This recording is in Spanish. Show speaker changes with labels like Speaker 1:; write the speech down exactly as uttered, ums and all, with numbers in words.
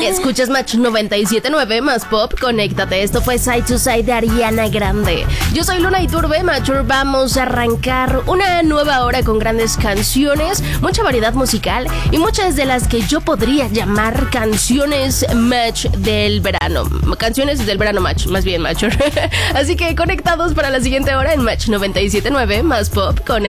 Speaker 1: Escuchas Match noventa y siete punto nueve más pop, conéctate. Esto fue Side to Side de Ariana Grande. Yo soy Luna Iturbe, Mature. Vamos a arrancar una nueva hora con grandes canciones, mucha variedad musical y muchas de las que yo podría llamar canciones Match del verano. Canciones del verano Match, más bien Mature. Así que conectados para la siguiente hora en Match noventa y siete punto nueve más pop con